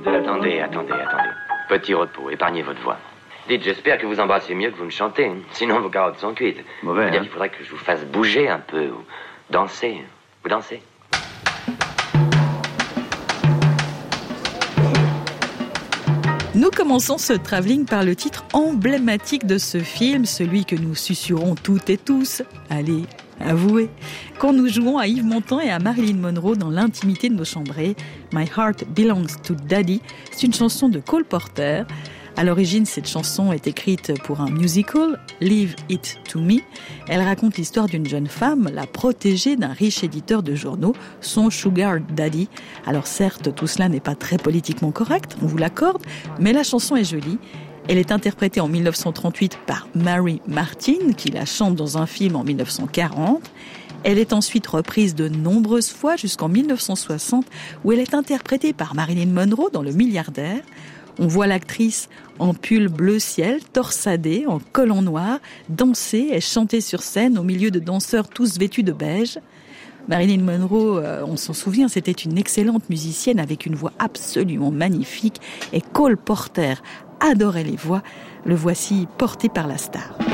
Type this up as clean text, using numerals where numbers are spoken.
Attendez. Petit repos, épargnez votre voix. Dites, j'espère que vous embrassez mieux que vous ne chantez. Sinon, vos carottes sont cuites. Mauvais, Il faudrait que je vous fasse bouger un peu, ou danser. Vous dansez? Nous commençons ce travelling par le titre emblématique de ce film, celui que nous susurrons toutes et tous. Allez, avouez, quand nous jouons à Yves Montand et à Marilyn Monroe dans l'intimité de nos chambrées, My Heart Belongs to Daddy, c'est une chanson de Cole Porter. À l'origine, cette chanson est écrite pour un musical, Leave It to Me. Elle raconte l'histoire d'une jeune femme, la protégée d'un riche éditeur de journaux, son sugar daddy. Alors certes, tout cela n'est pas très politiquement correct, on vous l'accorde, mais la chanson est jolie. Elle est interprétée en 1938 par Mary Martin, qui la chante dans un film en 1940. Elle est ensuite reprise de nombreuses fois jusqu'en 1960, où elle est interprétée par Marilyn Monroe dans Le Milliardaire. On voit l'actrice en pull bleu ciel, torsadée, en collant noir, danser et chanter sur scène au milieu de danseurs tous vêtus de beige. Marilyn Monroe, on s'en souvient, c'était une excellente musicienne avec une voix absolument magnifique. Et Cole Porter adorait les voix. Le voici porté par la star.